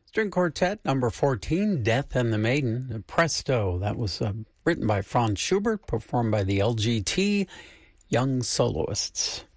String Quartet, number 14, Death and the Maiden. Presto, that was written by Franz Schubert, performed by the LGT Young Soloists.